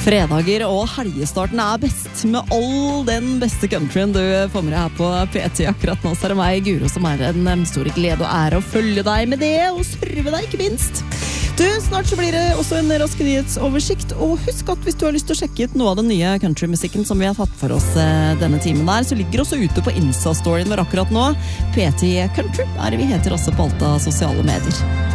Fredager og helgestarten best med all den beste countryen du får med deg her på PT akkurat nå. Så det meg, Guro, som en stor glede og ære å følge deg med det, og serve deg, ikke minst. Du, snart så blir det også en rask nyhetsoversikt, og husk at hvis du har lyst til å sjekke ut noe av den nye countrymusikken som vi har tatt for oss denne timen der, så ligger også ute på Insta-storyen vår akkurat nå. PT Country det vi heter også på alt av sosiale medier.